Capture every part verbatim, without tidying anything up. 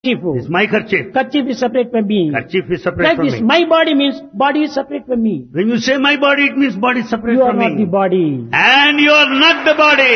This is my kerchief. Kerchief is separate from me. Kerchief is separate Like from this, me. my body means body is separate from me. When you say my body, it means body is separate You are from not me. the body. And you are not the body.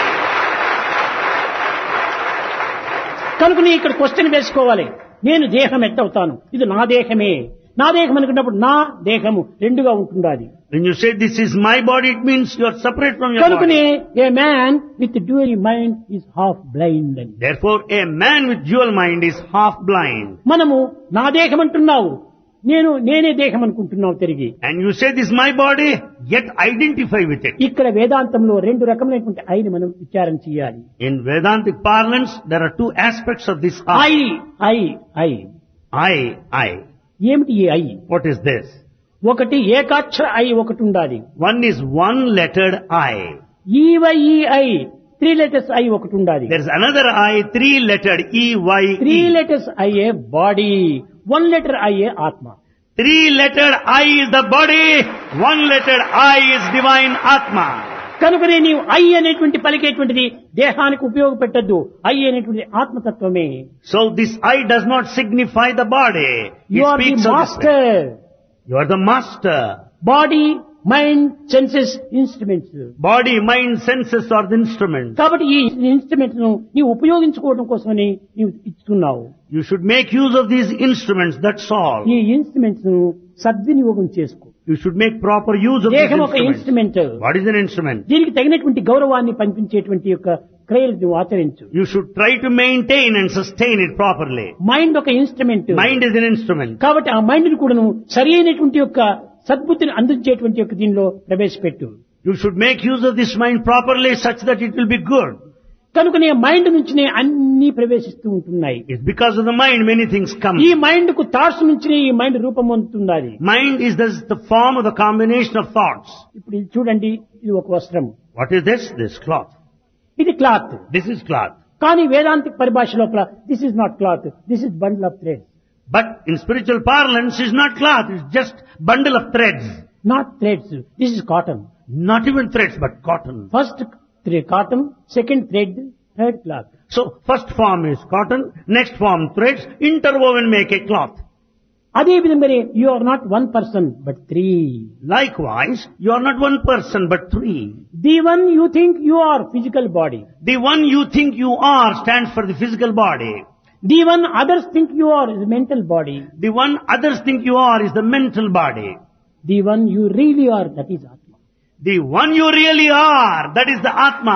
కనుక ఇక్కడ question వేసుకోవాలి. నేను దేహం ఎట్టవుతాను? ఇది నా దేహమే. నా దేహం అనుకున్నప్పుడు నా దేహము రెండుగా ఉంటుండాలి. When you say this is my body, it means you are separate from your కనుకనే body. A man with dual mind is half blind అని. Therefore, a man with dual mind is half blind. మనము నా దేహం అంటున్నావు, నేను నేనే దేహం అనుకుంటున్నావు తిరిగి. And you say this is my body, yet identify with it. ఇక్కడ వేదాంతంలో రెండు రకములైనటువంటి ఐని మనం విచారణ చేయాలి. In Vedantic parlance, there are two aspects of this I I. I I I, I. ఏమిటి ఈ ఐ? What is this? ఒకటి ఏకాక్షర ఐ ఒకటి ఉండాలి. One is one-lettered I. EY ఈ ఐ త్రీ లెటర్స్ ఐ ఒకటి ఉండాలి. There is another I, three-lettered E, Y, three E. Letters IA body, one letter IA ఆత్మ. Three-lettered I is the body, one-lettered I is divine Atma. కనుకనే నీవు I అనేటువంటి పలికేటువంటిది దేహానికి ఉపయోగపెట్టద్దు. I అనేటువంటి ఆత్మతత్వమే. So this I does not signify the body. It you are the speaks of this way. Master. You are the master. Body, mind, senses, instruments. Body, mind, senses are the instruments. కాబట్టి ఈ instruments ను నీవు ఉపయోగించుకోవడం కోసమని నీవు ఇస్తున్నావు. You should make use of these instruments, that's all. ఈ instruments ను సద్వినియోగం చేసుకో. You should make proper use of these దేహం ఒక instruments. Instrument. What is an instrument? దీనికి తగినటువంటి గౌరవాన్ని పంపించేటువంటి యొక్క క్రియలు నువ్వు ఆచరించు. You should try to maintain and sustain it properly. Mind ఒక instrument. Mind is an instrument. కాబట్టి ఆ మైండ్ ని కూడా నువ్వు సరి అయినటువంటి యొక్క సద్బుద్ధిని అందించేటువంటి యొక్క దీనిలో ప్రవేశపెట్టు. You should make use of this mind properly such that it will be good. కనుకనే మైండ్ నుంచినే అన్ని ప్రవేశిస్తూ ఉంటున్నాయి. It's because of the mind many things come. ఈ మైండ్ కు థాట్స్ నుంచినే ఈ మైండ్ రూపం పొందుతున్నది. Mind is the, the form of the combination of thoughts. ఇప్పుడు ఇది చూడండి, ఇది ఒక వస్త్రం, What is this? This cloth. ఇది క్లాత్. This is cloth. కానీ వేదాంతిక పరిభాష లోపల this is not cloth, this is bundle of thread. But in spiritual parlance, it's not cloth. It's just bundle of threads. Not threads, this is cotton. Not even threads, but cotton. First cotton, second thread, third cloth. So first form is cotton, next form threads, interwoven make a cloth. అదే విధంగానే you are not one person but three. Likewise, you are not one person but three. The one you think you are physical body. The one you think you are stands for the physical body. The one others think you are is mental body. The one others think you are is the mental body. The one you really are that is ఆత్మ. The one you really are, that is the Atma.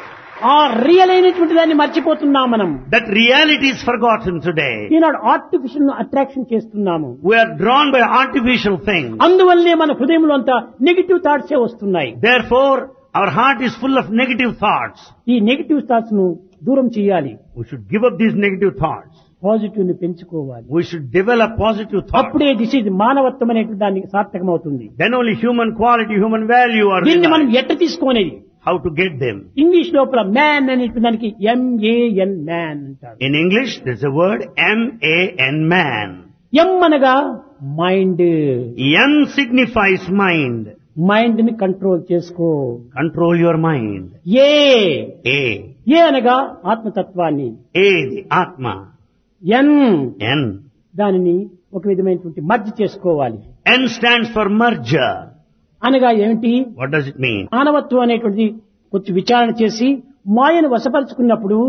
ఆ real అయినటువంటి దాన్ని మర్చిపోతున్నాం మనం. That reality is forgotten today. Eenadu artificial ను attraction చేస్తున్నాము. We are drawn by artificial things. అందువల్లనే మన హృదయంలో అంతా నెగిటివ్ థాట్సే వస్తున్నాయి. Therefore, our heart is full of negative thoughts. ఈ నెగిటివ్ థాట్స్ ను దూరం చేయాలి. We should give up these negative thoughts. Positive ని పెంచుకోవాలి. We should develop positive thoughts. అప్పుడే దిస్ ఇస్ మానవత్వం అనేటువంటి దానికి సార్థకమవుతుంది. Then only human quality, human value are దీన్ని మనం realized. ఎట్ట తీసుకునేది? How to get them? English లోపల మ్యాన్ అనేటువంటి దానికి ఎంఏఎన్ మ్యాన్ అంటారు. In English, there's a word M A N, man. ఎం అనగా mind. M signifies mind. Mind ని కంట్రోల్ చేసుకో. Control your mind. A A. ఏ అనగా ఆత్మతత్వాన్ని. A, the Atma. N N. దానిని ఒక విధమైనటువంటి మర్జ్ చేసుకోవాలి. N stands for merger. అనగా ఏమిటి? What does it mean? మానవత్వం అనేటువంటిది కొంచెం విచారణ చేసి మాయను వశపరుచుకున్నప్పుడు,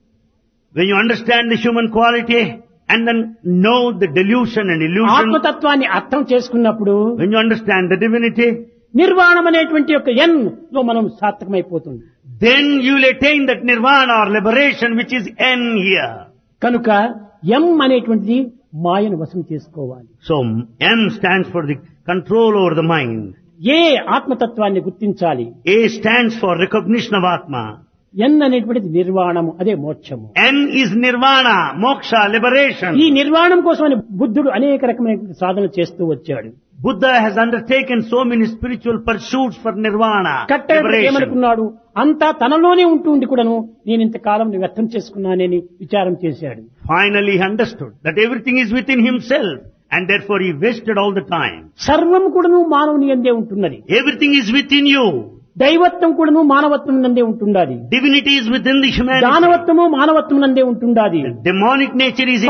When you understand the human quality and then know the delusion and illusion, ఆత్మతత్వాన్ని అర్థం చేసుకున్నప్పుడు, when you understand the divinity, నిర్వాణం అనేటువంటి యొక్క ఎన్ లో మనం సార్థకమైపోతుంది. then you will attain that nirvana or liberation which is N here. కనుక ఎం అనేటువంటిది మాయను వశం చేసుకోవాలి. So M stands for the control over the mind. ఏ ఆత్మతత్వాన్ని గుర్తించాలి. A stands for recognition of Atma. ఎన్ అనేటువంటిది నిర్వాణము, అదే మోక్షము. N is nirvana, moksha, liberation. ఈ నిర్వాణం కోసమని బుద్ధుడు అనేక రకమైన సాధనలు చేస్తూ వచ్చాడు. Buddha has undertaken so many spiritual pursuits for nirvana, కట్టె liberation. ఏమనుకున్నాడు? అంతా తనలోనే ఉంటూ ఉండి కూడాను నేను ఇంతకాలం వ్యర్థం చేసుకున్నానని విచారం చేశాడు. Finally he understood that everything is within himself and therefore he wasted all the time. సర్వం కూడాను మానవుని యందే ఉంటున్నది. Everything is within you. దైవత్వం కూడాను మానవత్వం నందే ఉంటుండాది. Divinity is within the humanity. దానవత్వము మానవత్వం నందే ఉంటుండాది. Demonic nature is